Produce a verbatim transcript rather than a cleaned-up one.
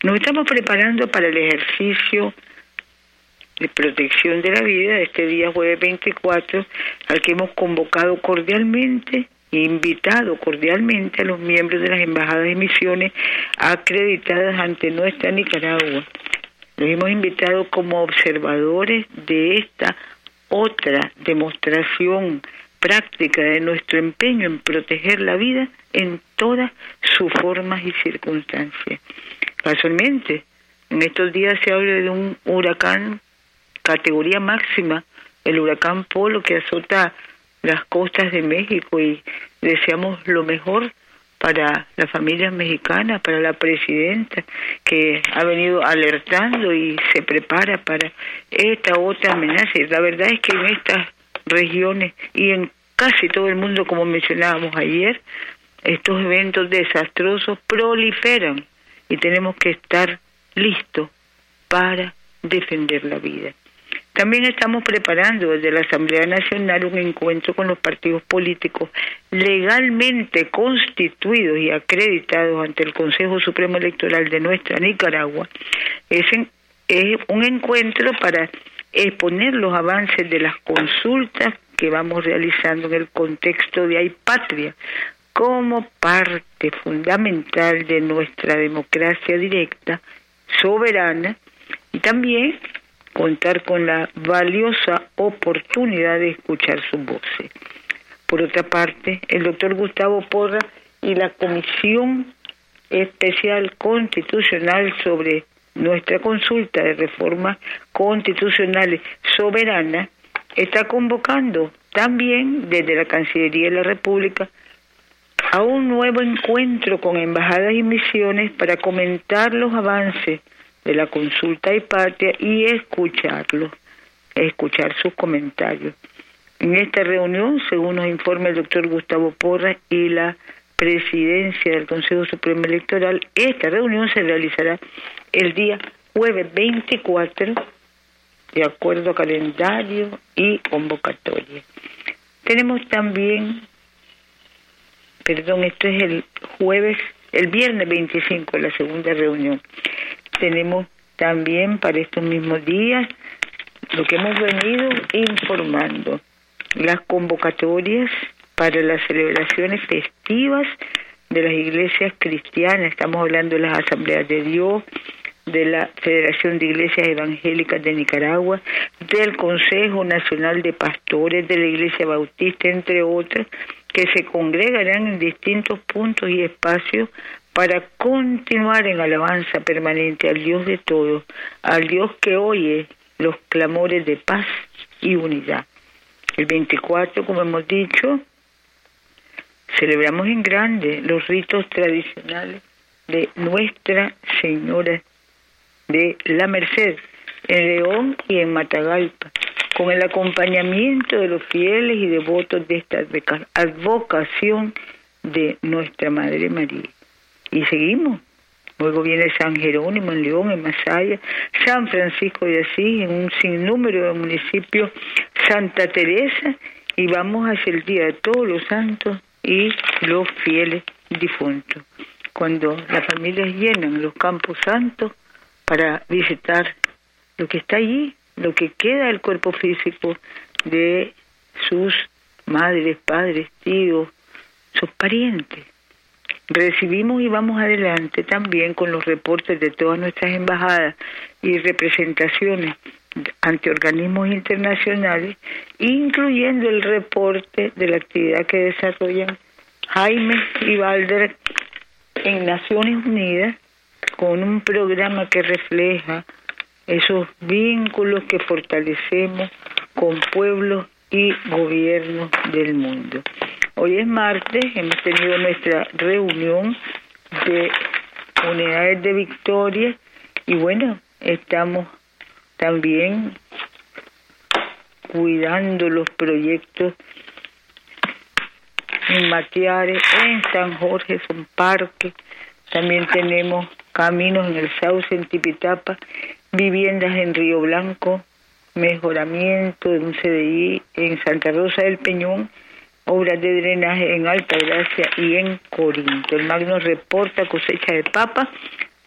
Nos estamos preparando para el ejercicio de protección de la vida de este día jueves veinticuatro, al que hemos convocado cordialmente e invitado cordialmente a los miembros de las embajadas y misiones acreditadas ante nuestra Nicaragua. Los hemos invitado como observadores de esta otra demostración práctica de nuestro empeño en proteger la vida en todas sus formas y circunstancias. Casualmente, en estos días se habla de un huracán categoría máxima, el huracán Polo, que azota las costas de México, y deseamos lo mejor para las familias mexicanas, para la presidenta, que ha venido alertando y se prepara para esta otra amenaza. Y la verdad es que en estas regiones y en casi todo el mundo, como mencionábamos ayer, estos eventos desastrosos proliferan y tenemos que estar listos para defender la vida. También estamos preparando desde la Asamblea Nacional un encuentro con los partidos políticos legalmente constituidos y acreditados ante el Consejo Supremo Electoral de nuestra Nicaragua. Es, en, es un encuentro para exponer los avances de las consultas que vamos realizando en el contexto de Hay Patria, como parte fundamental de nuestra democracia directa, soberana, y también contar con la valiosa oportunidad de escuchar sus voces. Por otra parte, el doctor Gustavo Porras y la Comisión Especial Constitucional sobre nuestra consulta de reformas constitucionales soberanas está convocando también desde la Cancillería de la República a un nuevo encuentro con embajadas y misiones para comentar los avances de la consulta y patria y escucharlos, escuchar sus comentarios. En esta reunión, según nos informa el doctor Gustavo Porras y la presidencia del Consejo Supremo Electoral, esta reunión se realizará el día jueves veinticuatro, de acuerdo a calendario y convocatoria. Tenemos también, perdón, esto es el jueves, el viernes veinticinco, la segunda reunión. Tenemos también para estos mismos días lo que hemos venido informando, las convocatorias para las celebraciones festivas de las iglesias cristianas. Estamos hablando de las Asambleas de Dios, de la Federación de Iglesias Evangélicas de Nicaragua, del Consejo Nacional de Pastores de la Iglesia Bautista, entre otras, que se congregarán en distintos puntos y espacios para continuar en alabanza permanente al Dios de todos, al Dios que oye los clamores de paz y unidad. El veinticuatro, como hemos dicho, celebramos en grande los ritos tradicionales de Nuestra Señora de la Merced, en León y en Matagalpa, con el acompañamiento de los fieles y devotos de esta advocación de Nuestra Madre María. Y seguimos. Luego viene San Jerónimo en León, en Masaya, San Francisco de Asís, en un sinnúmero de municipios, Santa Teresa, y vamos hacia el Día de Todos los Santos y los fieles difuntos, cuando las familias llenan los campos santos para visitar lo que está allí, lo que queda del cuerpo físico de sus madres, padres, tíos, sus parientes. Recibimos y vamos adelante también con los reportes de todas nuestras embajadas y representaciones ante organismos internacionales, incluyendo el reporte de la actividad que desarrollan Jaime y Valder en Naciones Unidas, con un programa que refleja esos vínculos que fortalecemos con pueblos y gobiernos del mundo. Hoy es martes, hemos tenido nuestra reunión de unidades de Victoria y bueno, estamos también cuidando los proyectos en Matiares, en San Jorge, son parques, también tenemos caminos en el Sauce, en Tipitapa, viviendas en Río Blanco, mejoramiento de un C D I en Santa Rosa del Peñón, obras de drenaje en Altagracia y en Corinto. El Magno reporta cosecha de papa